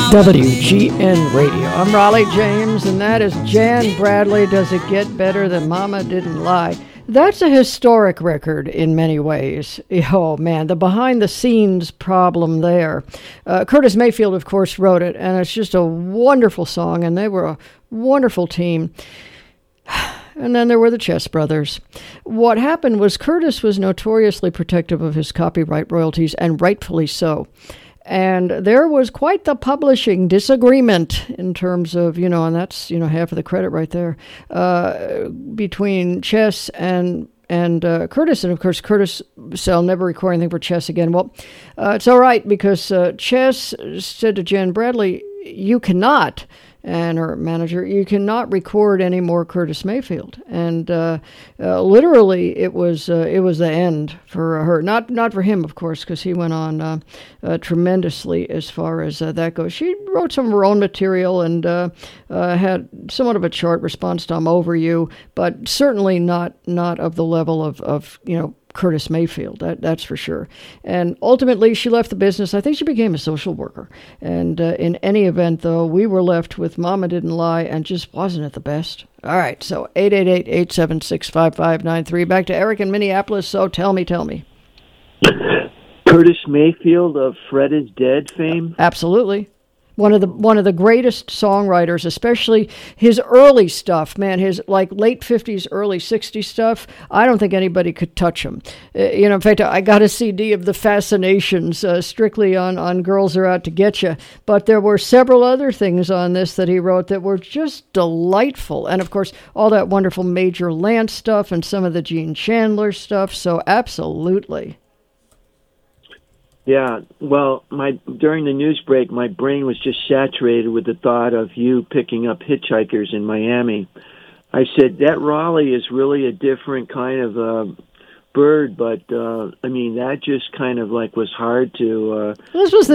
WGN Radio. I'm Raleigh James, and that is Jan Bradley, Does It Get Better Than Mama Didn't Lie? That's a historic record in many ways. Oh, man, the behind-the-scenes problem there. Curtis Mayfield, of course, wrote it, and it's just a wonderful song, and they were a wonderful team. And then there were the Chess Brothers. What happened was Curtis was notoriously protective of his copyright royalties, and rightfully so. And there was quite the publishing disagreement in terms of, and that's, half of the credit right there, between Chess and Curtis. And, of course, Curtis said, never record anything for Chess again. Well, it's all right, because Chess said to Jan Bradley, you cannot, and her manager, you cannot record any more Curtis Mayfield. And literally, it was the end for her. Not for him, of course, because he went on tremendously as far as that goes. She wrote some of her own material and had somewhat of a chart response to "I'm Over You," but certainly not of the level of Curtis Mayfield, that's for sure. And ultimately, she left the business. I think she became a social worker. And in any event, though, we were left with Mama Didn't Lie, and just wasn't it the best? All right, so 888-876-5593. Back to Eric in Minneapolis. So tell me. Curtis Mayfield of Fred is Dead fame? Absolutely. One of the greatest songwriters, especially his early stuff, man, his like late 50s, early 60s stuff. I don't think anybody could touch him. In fact, I got a CD of The Fascinations, strictly on Girls Are Out to Get You. But there were several other things on this that he wrote that were just delightful. And of course, all that wonderful Major Lance stuff and some of the Gene Chandler stuff. So absolutely. Yeah, well, during the news break, my brain was just saturated with the thought of you picking up hitchhikers in Miami. I said, that Raleigh is really a different kind of bird, but, that just kind of like was hard to... This is the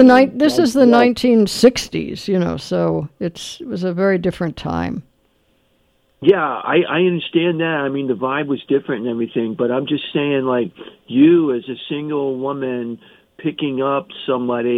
1960s, so it was a very different time. Yeah, I understand that. I mean, the vibe was different and everything, but I'm just saying, like, you as a single woman... picking up somebody,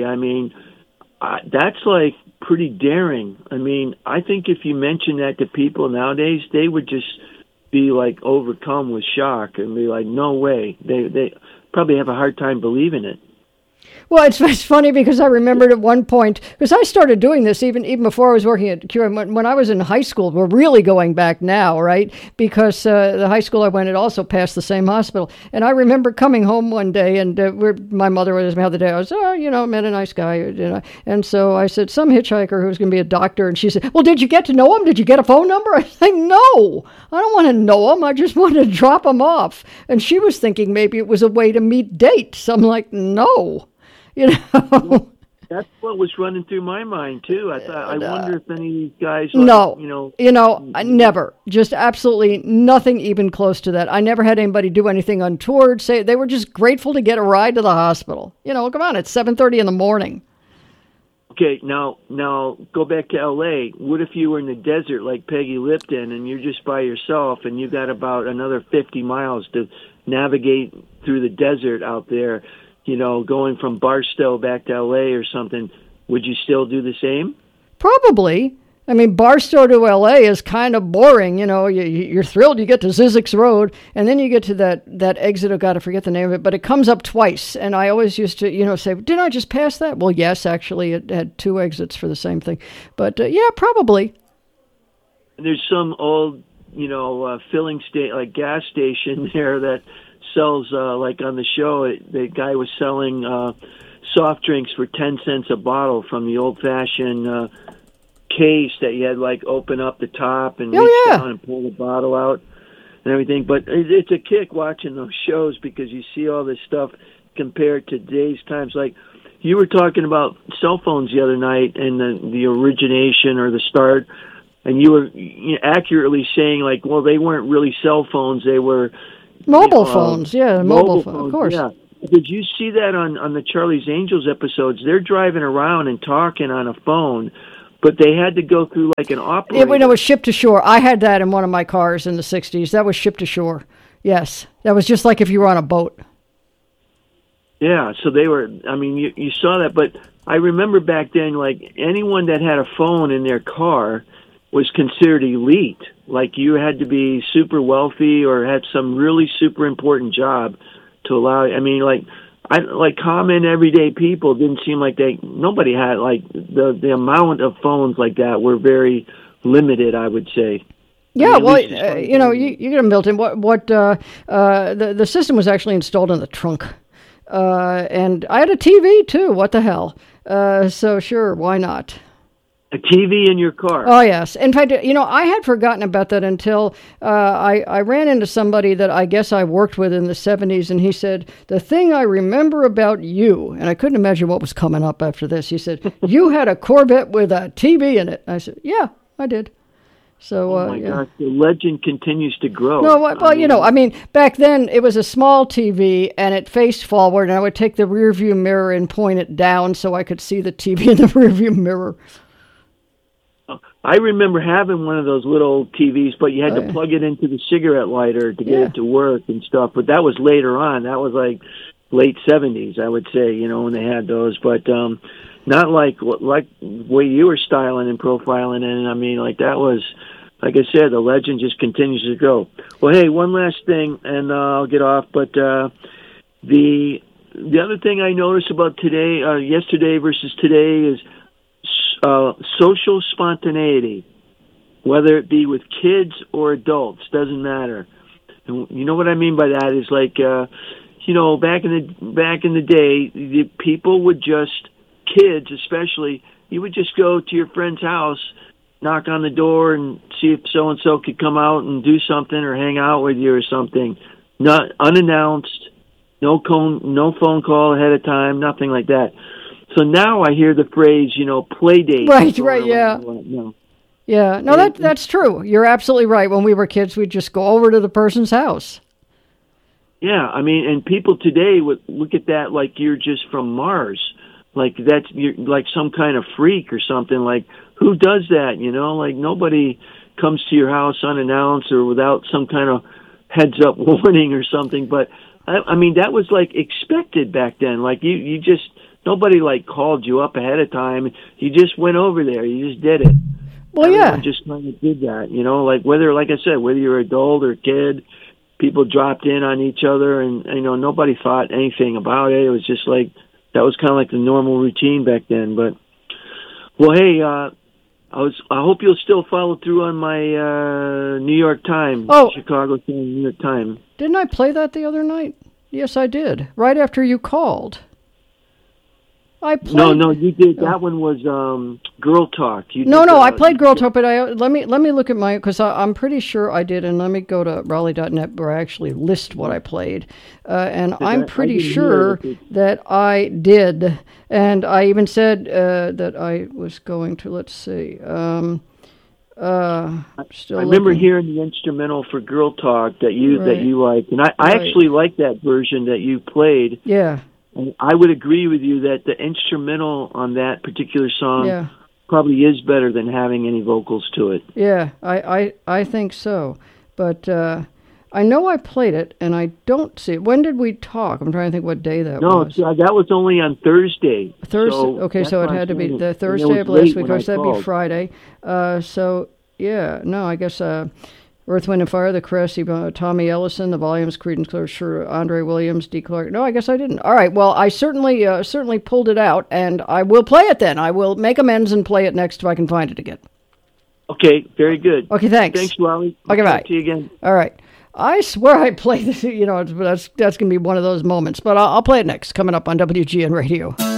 that's like pretty daring. I think if you mention that to people nowadays, they would just be like overcome with shock and be like, no way. They probably have a hard time believing it. Well, it's funny because I remembered at one point, because I started doing this even before I was working at QM, when I was in high school. We're really going back now, right? Because the high school I went at also passed the same hospital. And I remember coming home one day, and my mother was the other day. I was, met a nice guy. And so I said, some hitchhiker who was going to be a doctor. And she said, well, did you get to know him? Did you get a phone number? I said, no, I don't want to know him. I just wanted to drop him off. And she was thinking maybe it was a way to meet dates. I'm like, no. That's what was running through my mind too. I thought, I wonder if any of these guys, I never, just absolutely nothing even close to that. I never had anybody do anything untoward. Say they were just grateful to get a ride to the hospital. Come on, it's 7:30 in the morning. Okay, now go back to L.A. What if you were in the desert like Peggy Lipton and you're just by yourself and you got about another 50 miles to navigate through the desert out there? Going from Barstow back to L.A. or something, would you still do the same? Probably. Barstow to L.A. is kind of boring. You're thrilled you get to Zizek's Road, and then you get to that exit. I've got to forget the name of it, but it comes up twice. And I always used to, say, didn't I just pass that? Well, yes, actually, it had two exits for the same thing. But, yeah, probably. There's some old, filling like gas station there that sells, like on the show, the guy was selling soft drinks for 10 cents a bottle from the old-fashioned case that you had, like, open up the top and reach down and pull the bottle out and everything. But it's a kick watching those shows because you see all this stuff compared to today's times. Like, you were talking about cell phones the other night and the origination or the start, and you were accurately saying, like, well, they weren't really cell phones, they were... Mobile phones, mobile phone, of course. Yeah. Did you see that on the Charlie's Angels episodes? They're driving around and talking on a phone, but they had to go through like an operator. It was ship to shore. I had that in one of my cars in the 60s. That was ship to shore. Yes. That was just like if you were on a boat. Yeah, so they were, I mean, you saw that, but I remember back then, like, anyone that had a phone in their car was considered elite. Like, you had to be super wealthy or had some really super important job to allow, I mean, like common everyday people didn't seem like nobody had, like, the amount of phones like that were very limited, I would say. Yeah, well, you get them built in. The system was actually installed in the trunk. And I had a TV too. What the hell? So sure, why not? A TV in your car? Oh yes. In fact, I had forgotten about that until I ran into somebody that I guess I worked with in the 70s, and he said, the thing I remember about you, and I couldn't imagine what was coming up after this. He said, you had a Corvette with a TV in it. I said, yeah, I did. So, oh my gosh, the legend continues to grow. No, well, I mean, back then it was a small TV and it faced forward, and I would take the rearview mirror and point it down so I could see the TV in the rearview mirror. I remember having one of those little TVs, but you had to plug it into the cigarette lighter to get it to work and stuff. But that was later on. That was like late 70s, I would say, when they had those. But not like the way you were styling and profiling it. And I mean, like that was, like I said, the legend just continues to go. Well, hey, one last thing, and I'll get off. But the other thing I noticed about today, yesterday versus today, is social spontaneity. Whether it be with kids or adults, doesn't matter. And you know what I mean by that is like, back in the day, the people would just, kids especially, you would just go to your friend's house, knock on the door, and see if so and so could come out and do something or hang out with you or something. Not unannounced, no phone call ahead of time, nothing like that. So now I hear the phrase, play date. Right, yeah. No. Yeah, no, that's true. You're absolutely right. When we were kids, we'd just go over to the person's house. Yeah, I mean, and people today would look at that like you're just from Mars. Like you're like some kind of freak or something. Like, who does that, Like, nobody comes to your house unannounced or without some kind of heads-up warning or something. But, I mean, that was, like, expected back then. Like, you just, nobody, like, called you up ahead of time. You just went over there. You just did it. Well, Everyone just kind of did that, Like, like I said, whether you're adult or kid, people dropped in on each other, and, nobody thought anything about it. It was just like, that was kind of like the normal routine back then. But, well, hey, I hope you'll still follow through on my New York Times, Chicago New York Times. Didn't I play that the other night? Yes, I did. Right after you called. No, you did. That one was Girl Talk. I played Girl Talk, but let me look at my, because I'm pretty sure I did, and let me go to Raleigh.net where I actually list what I played, and I'm pretty sure that I did, and I even said that I was going to, let's see, I remember hearing the instrumental for Girl Talk that you liked, and I actually like that version that you played. Yeah. I would agree with you that the instrumental on that particular song probably is better than having any vocals to it. Yeah, I think so. But I know I played it, and I don't see it. When did we talk? I'm trying to think what day that was. No, that was only on Thursday. Okay, so it had to be the Thursday of last week, because that'd be Friday. I guess... Earth, Wind & Fire, The Crest, Tommy Ellison, The Volumes, Creedence Clearwater, Andre Williams, D. Clark. No, I guess I didn't. All right, well, I certainly pulled it out, and I will play it then. I will make amends and play it next if I can find it again. Okay, very good. Okay, thanks. Thanks, Wally. Okay, bye. Talk to you again. All right. I swear I played this, that's going to be one of those moments, but I'll play it next, coming up on WGN Radio.